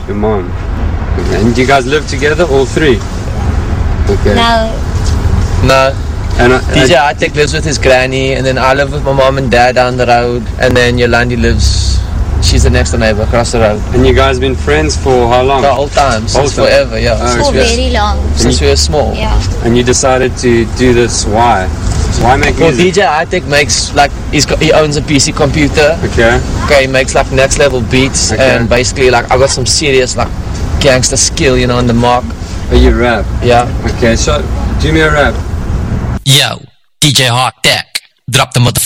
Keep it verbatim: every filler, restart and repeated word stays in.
Your mom. And you guys live together, all three? Okay. No. No. And uh, D J Hi-Tech lives with his granny, and then I live with my mom and dad down the road, and then Yolandi lives, she's the next door neighbor across the road. And you guys been friends for how long? The whole time, since Whole time. forever, yeah. Oh, since For we were, very long. since we were small. Yeah. And you decided to do this, why? Why make Well, music? D J Hi-Tech makes, like, he's got, he owns a P C computer. Okay. Okay, he makes, like, next level beats, Okay. and basically, like, I got some serious, like, gangster skill, you know, on the mark. Oh, you rap? Yeah. Okay, so, do me a rap. Yo, D J Hi-Tech, drop the motherfucker.